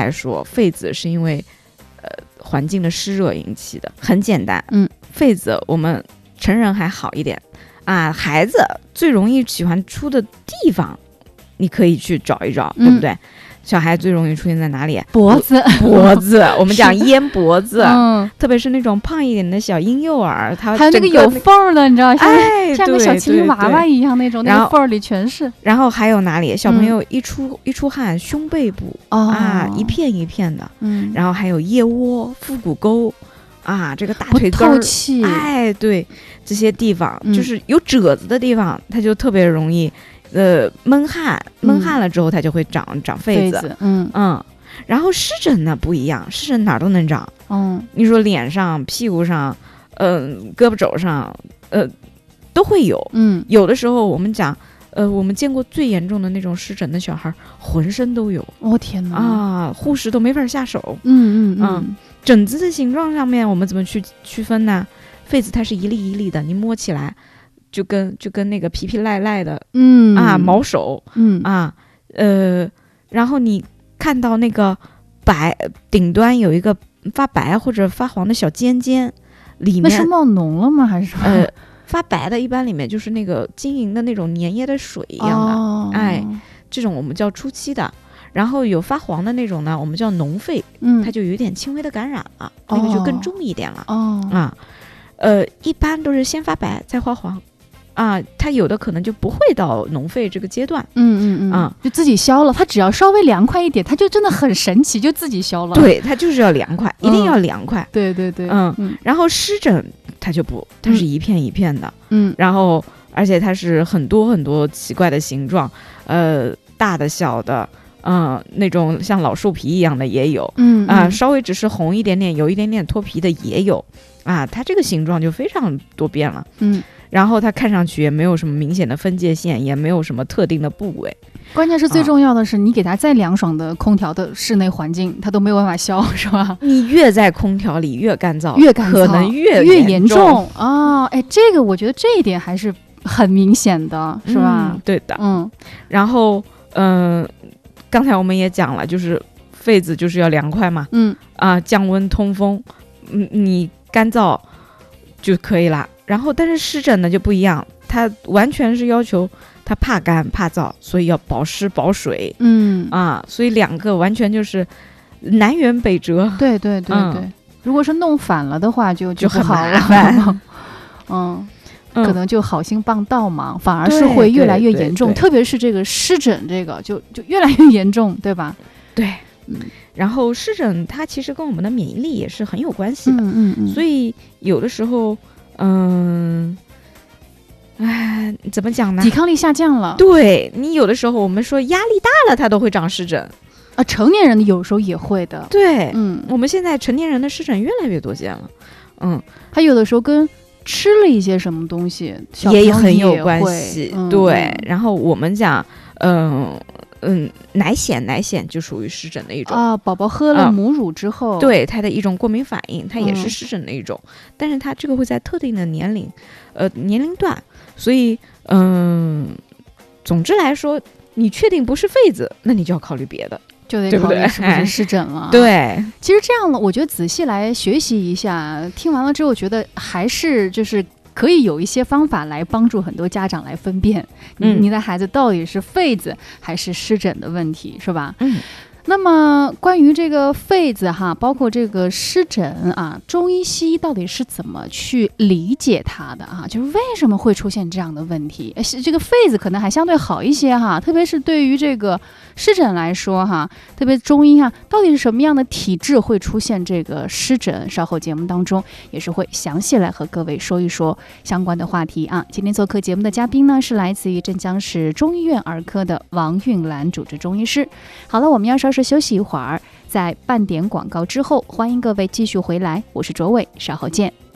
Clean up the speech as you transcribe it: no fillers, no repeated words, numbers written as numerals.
来说，痱子是因为环境的湿热引起的，很简单。痱子我们成人还好一点啊，孩子最容易喜欢出的地方，你可以去找一找，对不对？小孩最容易出现在哪里？ 脖子我们讲咽脖子，特别是那种胖一点的小婴幼儿，他还有那个有缝的，你知道，像个小青娃娃一样那种，那个缝里全是。 然后还有哪里？小朋友一出汗，胸背部一片一片的，然后还有腋窝、腹股沟啊，这个大腿根透气， 对，这些地方就是有褶子的地方，它就特别容易。闷汗了之后，它就会长痱子。然后湿疹呢不一样，湿疹哪儿都能长。你说脸上、屁股上，胳膊肘上，都会有。有的时候我们讲，我们见过最严重的那种湿疹的小孩，浑身都有。 天哪！ 啊，护士都没法下手。疹子的形状上面我们怎么去区分呢？痱子它是一粒一粒的，你摸起来。就跟那个皮皮赖赖的，毛手，然后你看到那个顶端有一个发白或者发黄的小尖尖，里面那是冒脓了吗？还是什么？ 发白的一般里面就是那个晶莹的那种粘液的水一样的，这种我们叫初期的。然后有发黄的那种呢，我们叫脓痱，它就有点轻微的感染了，那个就更重一点了。一般都是先发白再发黄。它有的可能就不会到脓痱这个阶段， 就自己消了。它只要稍微凉快一点，它就真的很神奇，就自己消了。 对，它就是要凉快，一定要凉快。 对， 然后湿疹它就不，它是一片一片的，然后而且它是很多很多奇怪的形状，大的、小的，那种像老树皮一样的也有，稍微只是红一点点，有一点点脱皮的也有，它这个形状就非常多变了，然后它看上去也没有什么明显的分界线，也没有什么特定的部位。 关键是最重要的是，你给它再凉爽的空调的室内环境，它都没有办法消，是吧？ 你越在空调里越干燥，可能越严重啊！这个我觉得这一点还是很明显的，是吧？ 对的，然后刚才我们也讲了，就是痱子就是要凉快嘛，降温通风，你干燥就可以了。然后但是湿疹呢就不一样，它完全是要求它怕干怕燥，所以要保湿保水，所以两个完全就是南辕北辙。 对，如果是弄反了的话就很好麻烦。 可能就好心帮倒忙，反而是会越来越严重，特别是这个湿疹，这个就越来越严重，对吧？ 对，然后湿疹它其实跟我们的免疫力也是很有关系的，所以有的时候，怎么讲呢？ 抵抗力下降了。 对，你有的时候我们说压力大了，它都会长湿疹啊，成年人有时候也会的。 对，我们现在成年人的湿疹越来越多见了， 还有的时候跟吃了一些什么东西也很有关系，对。然后我们讲，奶癣就属于湿疹的一种宝宝喝了母乳之后， 对它的一种过敏反应，它也是湿疹的一种，但是它这个会在特定的年龄段，所以总之来说，你确定不是痱子，那你就要考虑别的。 就得考虑是不是湿疹了。 对， 其实这样我觉得仔细来学习一下，听完了之后觉得还是就是可以有一些方法来帮助很多家长来分辨你的孩子到底是痱子还是湿疹的问题，是吧？那么关于这个痱子包括这个湿疹中医西医到底是怎么去理解它的就是为什么会出现这样的问题？这个痱子可能还相对好一些特别是对于这个湿疹来说特别中医到底是什么样的体质会出现这个湿疹？稍后节目当中也是会详细来和各位说一说相关的话题今天做客节目的嘉宾呢是来自于镇江市中医院儿科的王韵兰主治中医师。好了，我们要稍事休息一会儿，在半点广告之后，欢迎各位继续回来，我是卓伟，稍后见。